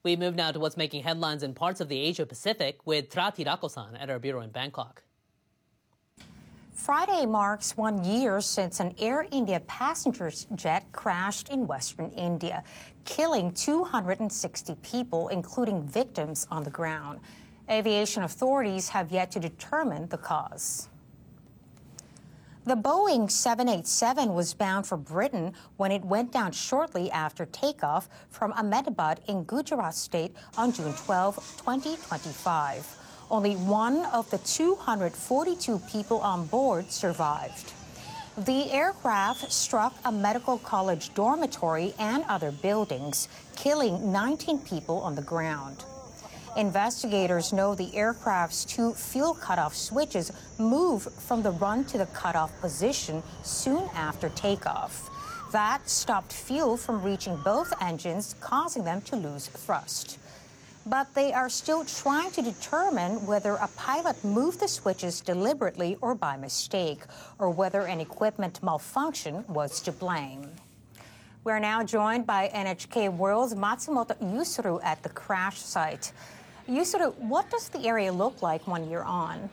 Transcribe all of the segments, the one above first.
We move now to what's making headlines in parts of the Asia-Pacific with Trati Rakosan at our bureau in Bangkok. Friday marks 1 year since an Air India passenger jet crashed in western India, killing 260 people, including victims on the ground. Aviation authorities have yet to determine the cause. The Boeing 787 was bound for Britain when it went down shortly after takeoff from Ahmedabad in Gujarat state on June 12, 2025. Only one of the 242 people on board survived. The aircraft struck a medical college dormitory and other buildings, killing 19 people on the ground. Investigators know the aircraft's two fuel cutoff switches moved from the run to the cutoff position soon after takeoff. That stopped fuel from reaching both engines, causing them to lose thrust. But they are still trying to determine whether a pilot moved the switches deliberately or by mistake, or whether an equipment malfunction was to blame. We're now joined by NHK World's Matsumoto Yusuru at the crash site. Yusuru, what does the area look like 1 year on?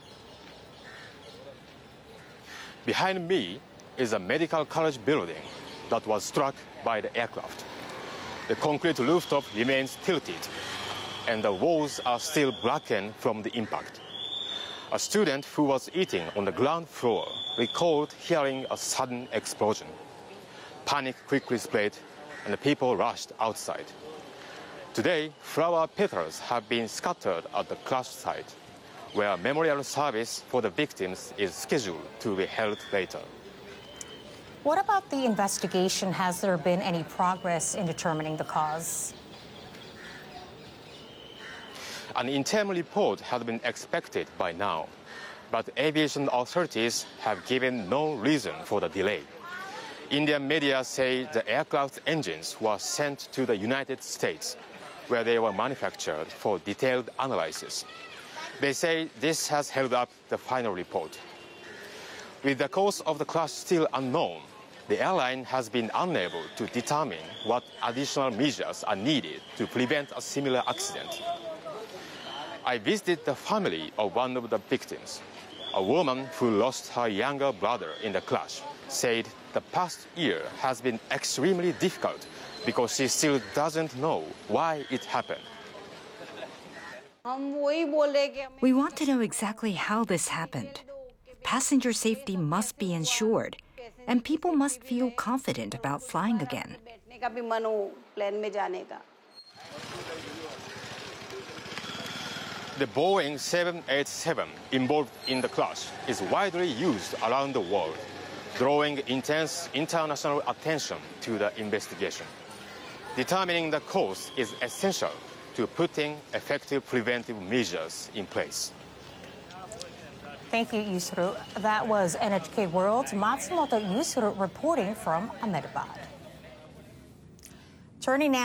Behind me is a medical college building that was struck by the aircraft. The concrete rooftop remains tilted, and the walls are still blackened from the impact. A student who was eating on the ground floor recalled hearing a sudden explosion. Panic quickly spread, and the people rushed outside. Today, flower petals have been scattered at the crash site, where a memorial service for the victims is scheduled to be held later. What about the investigation? Has there been any progress in determining the cause? An interim report had been expected by now, but aviation authorities have given no reason for the delay. Indian media say the aircraft's engines were sent to the United States, where they were manufactured for detailed analysis. They say this has held up the final report. With the cause of the crash still unknown, the airline has been unable to determine what additional measures are needed to prevent a similar accident. I visited the family of one of the victims. A woman who lost her younger brother in the crash said the past year has been extremely difficult because she still doesn't know why it happened. We want to know exactly how this happened. Passenger safety must be ensured, and people must feel confident about flying again. The Boeing 787 involved in the crash is widely used around the world, drawing intense international attention to the investigation. Determining the cause is essential to putting effective preventive measures in place. Thank you, Yusuru. That was NHK World's Matsumoto Yusuru reporting from Ahmedabad. Turning now